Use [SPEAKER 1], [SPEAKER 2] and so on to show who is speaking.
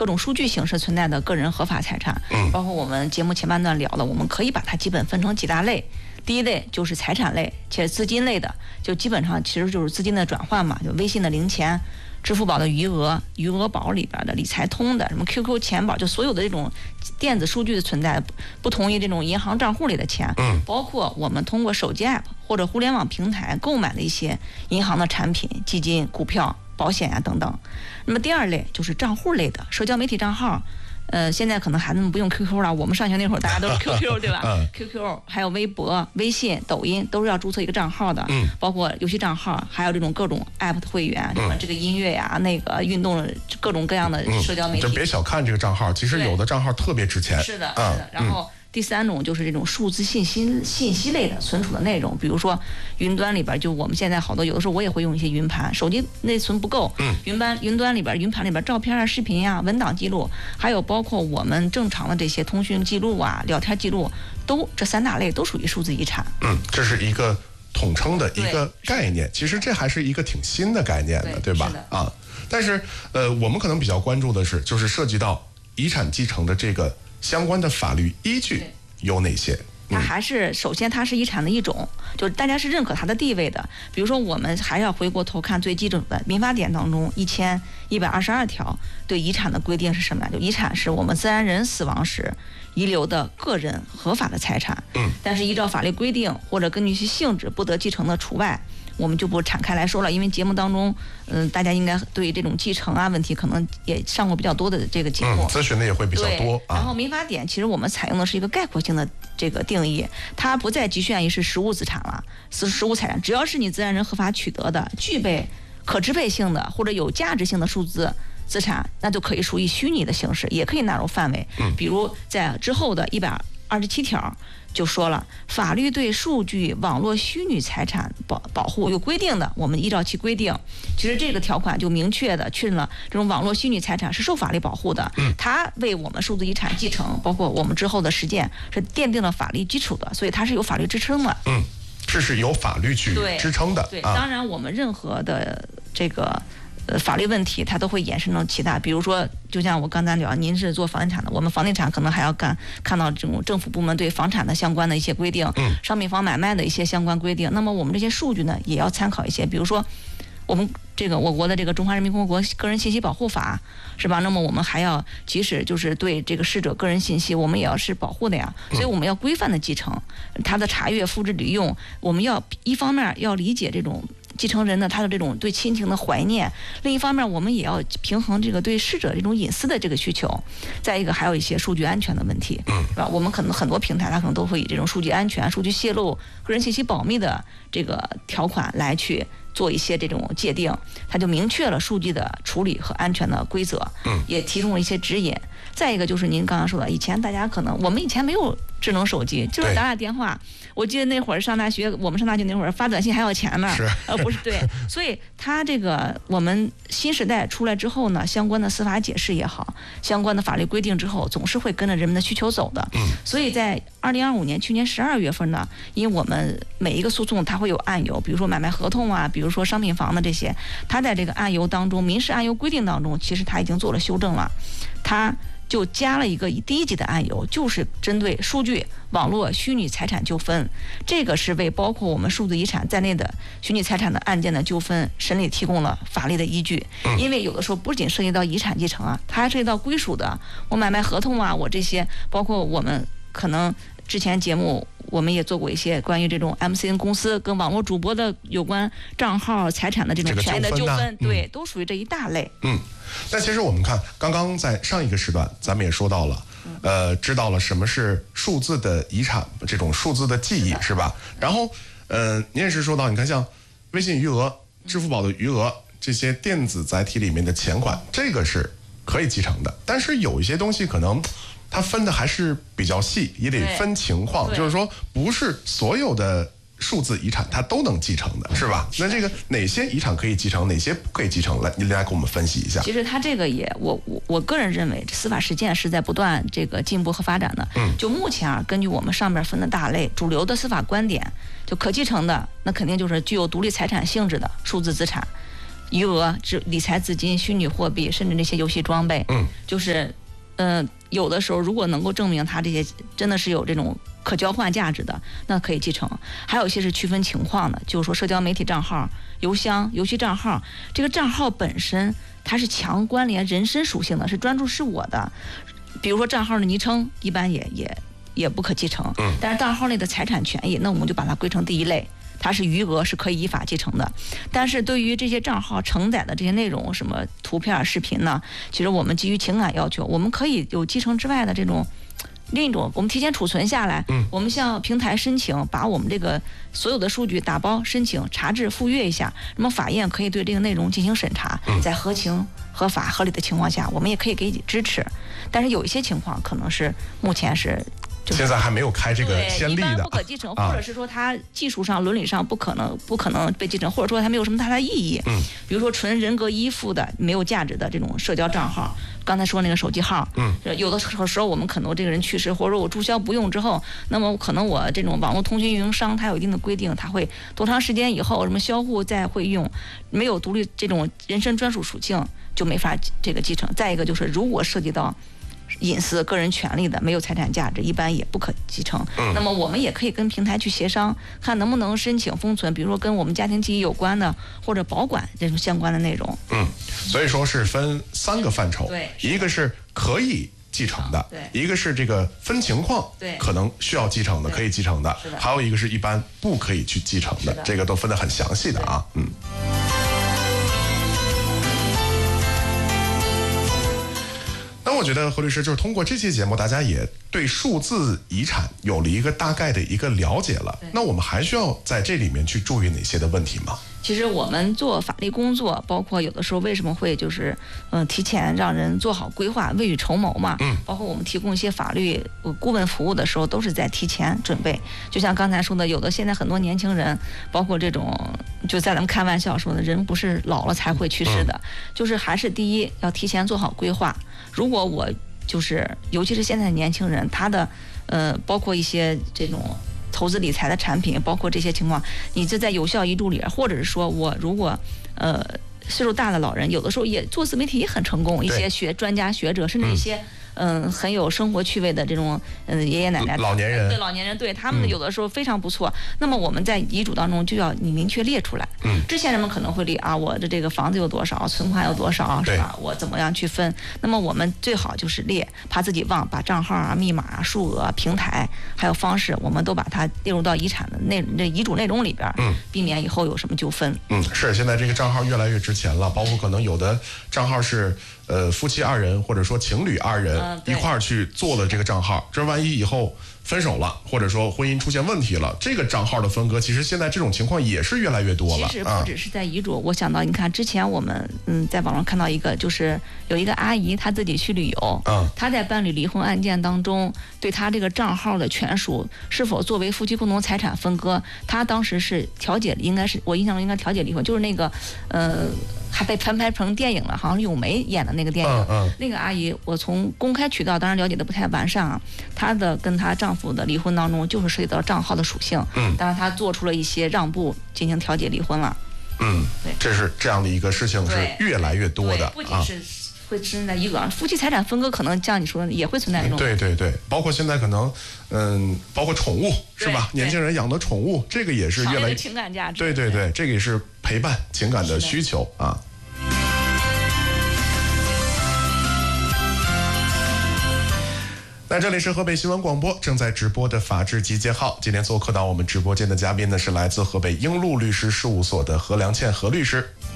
[SPEAKER 1] 各种数据形式存在的个人合法财产，包括我们节目前半段聊了，我们可以把它基本分成几大类。第一类就是财产类，且资金类的，就基本上其实就是资金的转换嘛，就微信的零钱、支付宝的余额、余额宝里边的理财通的什么 QQ 钱宝，就所有的这种电子数据的存在，不同于这种银行账户里的钱，包括我们通过手机 app 或者互联网平台购买的一些银行的产品、基金、股票、保险啊等等。那么第二类就是账户类的，社交媒体账号。现在可能孩子们不用 QQ 了，我们上学那会儿大家都是 QQ 对吧？QQ 还有微博、微信、抖音都是要注册一个账号的，包括游戏账号，还有这种各种 app 的会员，什么这个音乐呀、那个运动各种各样的社交媒体。
[SPEAKER 2] 就别小看这个账号，其实有的账号特别值钱。
[SPEAKER 1] 是的，是的。然后第三种就是这种数字信息类的存储的内容，比如说云端里边，就我们现在好多有的时候我也会用一些云盘，手机内存不够，云端里边、云盘里边照片啊、视频啊、文档记录，还有包括我们正常的这些通讯记录啊、聊天记录，这三大类都属于数字遗产。
[SPEAKER 2] 这是一个统称的一个概念，其实这还是一个挺新的概念的，对吧？但是我们可能比较关注的是，就是涉及到遗产继承的这个相关的法律依据有哪些？
[SPEAKER 1] 它还是首先它是遗产的一种，就是大家是认可它的地位的。比如说我们还要回过头看最基本的民法典当中1122条对遗产的规定是什么呀？就遗产是我们自然人死亡时遗留的个人合法的财产，但是依照法律规定或者根据其性质不得继承的除外。我们就不展开来说了，因为节目当中，大家应该对这种继承啊问题可能也上过比较多的这个节目，
[SPEAKER 2] 咨询的也会比较多。
[SPEAKER 1] 然后民法典其实我们采用的是一个概括性的这个定义，它不再局限于是实物资产了，实物财产，只要是你自然人合法取得的，具备可支配性的或者有价值性的数字资产，那就可以属于虚拟的形式，也可以纳入范围。比如在之后的127条。就说了，法律对数据网络虚拟财产保护有规定的，我们依照其规定。其实这个条款就明确的确认了这种网络虚拟财产是受法律保护的，它为我们数字遗产继承，包括我们之后的实践是奠定了法律基础的，所以它是有法律支撑的。
[SPEAKER 2] 这是有法律去支撑的。
[SPEAKER 1] 对，当然我们任何的这个。法律问题它都会衍生成其他，比如说，就像我刚才聊，您是做房地产的，我们房地产可能还要看到这种政府部门对房产的相关的一些规定，商品房买卖的一些相关规定。那么我们这些数据呢，也要参考一些，比如说，我们我国的这个《中华人民共和国个人信息保护法》，是吧？那么我们还要，即使就是对这个逝者个人信息，我们也要是保护的呀。所以我们要规范的继承，它的查阅、复制、利用，我们要一方面要理解这种。继承人呢，他的这种对亲情的怀念，另一方面我们也要平衡这个对逝者这种隐私的这个需求，再一个还有一些数据安全的问题，是吧？我们可能很多平台它可能都会以这种数据安全、数据泄露、个人信息保密的这个条款来去做一些这种界定，它就明确了数据的处理和安全的规则，也提供了一些指引。再一个就是您刚刚说的，以前大家可能我们以前没有智能手机，就是打电话。我记得那会儿上大学，我们上大学那会儿发短信还要钱呢，不是对。所以它这个我们新时代出来之后呢，相关的司法解释也好，相关的法律规定之后，总是会跟着人们的需求走的。所以在2025年去年12月份呢，因为我们每一个诉讼它会有案由，比如说买卖合同啊，比如说商品房的这些，它在这个案由当中，民事案由规定当中，其实它已经做了修正了，它就加了一个第一级的案由，就是针对数据网络虚拟财产纠纷，这个是为包括我们数字遗产在内的虚拟财产的案件的纠纷审理提供了法律的依据。因为有的时候不仅涉及到遗产继承啊，它还涉及到归属的，我买卖合同啊，我这些包括我们可能之前节目我们也做过一些关于这种 MCN 公司跟网络主播的有关账号财产的这种权益的纠纷，对，都属于这一大类。
[SPEAKER 2] 但其实我们看，刚刚在上一个时段，咱们也说到了，知道了什么是数字的遗产，这种数字的记忆，是吧？然后，您也是说到，你看像微信余额、支付宝的余额这些电子载体里面的钱款，这个是可以继承的。但是有一些东西可能它分的还是比较细，也得分情况，就是说不是所有的数字遗产它都能继承的，是吧？那这个哪些遗产可以继承，哪些不可以继承？您来给我们分析一下。
[SPEAKER 1] 其实它这个也，我个人认为，司法实践是在不断这个进步和发展的。就目前啊，根据我们上面分的大类，主流的司法观点，就可继承的，那肯定就是具有独立财产性质的数字资产。 余额、理财资金、虚拟货币，甚至那些游戏装备，就是有的时候如果能够证明它这些真的是有这种可交换价值的，那可以继承。还有一些是区分情况的，就是说社交媒体账号、邮箱、游戏账号，这个账号本身它是强关联人身属性的，是专注是我的。比如说账号的昵称，一般也不可继承。但是账号内的财产权益，那我们就把它归成第一类。它是余额是可以依法继承的，但是对于这些账号承载的这些内容，什么图片、视频呢？其实我们基于情感要求，我们可以有继承之外的这种另一种，我们提前储存下来，我们向平台申请，把我们这个所有的数据打包申请、查质、复阅一下，那么法院可以对这个内容进行审查，在合情、合法、合理的情况下，我们也可以给予支持。但是有一些情况可能是目前是。
[SPEAKER 2] 现在还没有开这个先例的，
[SPEAKER 1] 一般不可继承，或者是说它技术上、伦理上不可能被继承，或者说它没有什么太大意义。比如说纯人格依附的、没有价值的这种社交账号，刚才说那个手机号，有的时候我们可能这个人去世，或者说我注销不用之后，那么可能我这种网络通讯运营商它有一定的规定，它会多长时间以后什么销户再会用，没有独立这种人身专属属性就没法这个继承。再一个就是如果涉及到隐私、个人权利的，没有财产价值，一般也不可继承。那么我们也可以跟平台去协商，看能不能申请封存，比如说跟我们家庭记忆有关的，或者保管这种相关的内容。
[SPEAKER 2] 所以说是分3个范畴，一个是可以继承的，一个是这个分情况，可能需要继承的，可以继承的，还有一个是一般不可以去继承的，这个都分得很详细的啊。那我觉得何律师就是通过这期节目，大家也对数字遗产有了一个大概的一个了解了。那我们还需要在这里面去注意哪些的问题吗？
[SPEAKER 1] 其实我们做法律工作，包括有的时候为什么会就是提前让人做好规划，未雨绸缪嘛。包括我们提供一些法律顾问服务的时候，都是在提前准备。就像刚才说的，有的现在很多年轻人，包括这种就在咱们开玩笑说的，人不是老了才会去世的，就是还是第一要提前做好规划。如果我就是尤其是现在的年轻人，他的包括一些这种投资理财的产品，包括这些情况，你就在有效遗嘱里，或者是说我如果岁数大的老人，有的时候也做自媒体也很成功，一些专家学者，甚至一些很有生活趣味的这种爷爷奶奶、
[SPEAKER 2] 老年人，
[SPEAKER 1] 对老年人，对他们有的时候非常不错。那么我们在遗嘱当中就要你明确列出来。之前人们可能会列啊，我的这个房子有多少，存款有多少，是吧？我怎么样去分？那么我们最好就是列，怕自己忘，把账号啊、密码啊、数额、平台还有方式，我们都把它列入到遗产的遗嘱内容里边，避免以后有什么纠纷。
[SPEAKER 2] 是现在这个账号越来越值钱了，包括可能有的账号是夫妻2人或者说情侣2人一块儿去做了这个账号，这万一以后分手了，或者说婚姻出现问题了，这个账号的分割，其实现在这种情况也是越来越多了。
[SPEAKER 1] 其实不只是在遗嘱，我想到你看之前我们在网上看到一个，就是有一个阿姨她自己去旅游，她在办理离婚案件当中，对她这个账号的权属是否作为夫妻共同财产分割，她当时是调解，应该是我印象中应该调解离婚，就是那个还被翻拍成电影了，好像咏梅演的那个电影。那个阿姨，我从公开渠道当然了解的不太完善啊，她的跟她丈夫的离婚当中就是涉及到账号的属性，当然她做出了一些让步，进行调解离婚了。
[SPEAKER 2] 对，这是这样的一个事情是越来越多的，
[SPEAKER 1] 不仅是会存在遗嘱上，夫妻财产分割可能像你说的也会存在这种。
[SPEAKER 2] 对，包括现在可能包括宠物是吧？年轻人养的宠物，这个也是越来越
[SPEAKER 1] 情感价值。
[SPEAKER 2] 对，这个也是陪伴情感的需求啊。那这里是河北新闻广播正在直播的法治集结号，今天做客到我们直播间的嘉宾呢是来自河北英路律师事务所的何良倩何律师。